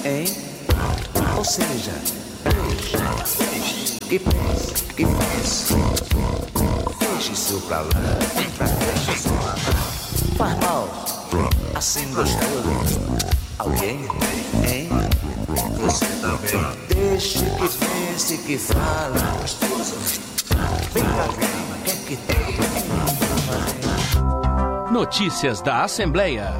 Hein? Ou seja, que fez? Deixe seu pra lá, deixe seu pra lá. Faz mal, assim gostoso. Alguém, hein? Você também. Deixe que pense, que fala. Vem cá, quem que tem? Notícias da Assembleia.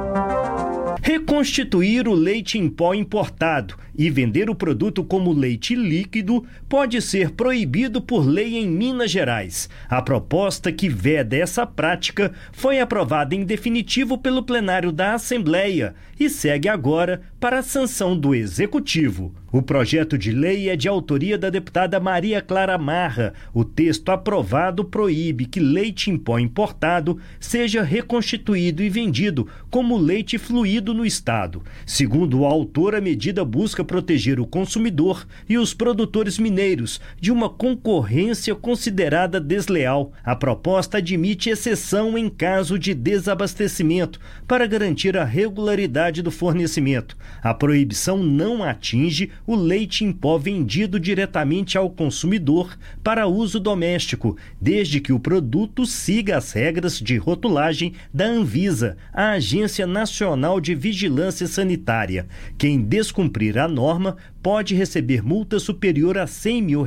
Reconstituir o leite em pó importado e vender o produto como leite líquido pode ser proibido por lei em Minas Gerais. A proposta que veda essa prática foi aprovada em definitivo pelo plenário da Assembleia e segue agora para a sanção do Executivo. O projeto de lei é de autoria da deputada Maria Clara Marra. O texto aprovado proíbe que leite em pó importado seja reconstituído e vendido como leite fluido no estado. Segundo o autor, a medida busca proteger o consumidor e os produtores mineiros de uma concorrência considerada desleal. A proposta admite exceção em caso de desabastecimento para garantir a regularidade do fornecimento. A proibição não atinge o leite em pó vendido diretamente ao consumidor para uso doméstico, desde que o produto siga as regras de rotulagem da Anvisa, a Agência Nacional de Vigilância Sanitária. Quem descumprir a norma pode receber multa superior a R$100 mil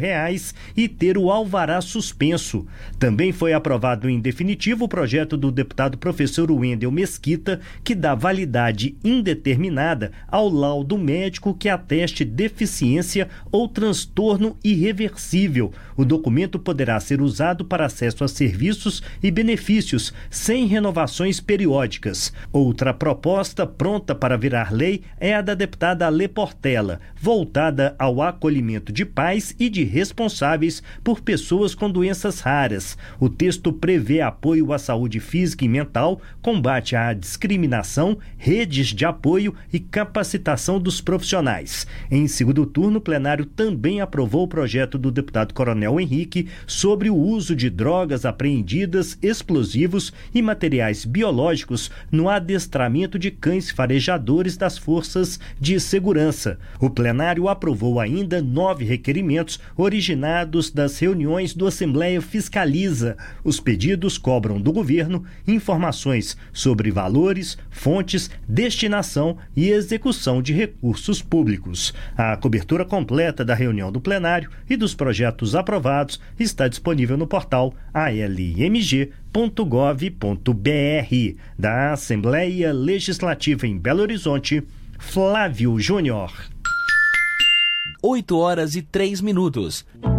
e ter o alvará suspenso. Também foi aprovado em definitivo o projeto do deputado professor Wendel Mesquita, que dá validade indeterminada ao laudo médico que ateste deficiência ou transtorno irreversível. O documento poderá ser usado para acesso a serviços e benefícios sem renovações periódicas. Outra proposta pronta para virar lei é a da deputada Alê Portela, voltada ao acolhimento de pais e de responsáveis por pessoas com doenças raras. O texto prevê apoio à saúde física e mental, combate à discriminação, redes de apoio e capacitação dos profissionais. Em segundo turno, o plenário também aprovou o projeto do deputado Coronel Henrique sobre o uso de drogas apreendidas, explosivos e materiais biológicos no adestramento de cães farejadores das forças de segurança. O plenário aprovou ainda 9 requerimentos originados das reuniões do Assembleia Fiscaliza. Os pedidos cobram do governo informações sobre valores, fontes, destinação e execução de recursos públicos. A cobertura completa da reunião do plenário e dos projetos aprovados está disponível no portal almg.gov.br. Da Assembleia Legislativa em Belo Horizonte, Flávio Júnior. 8 horas e 3 minutos.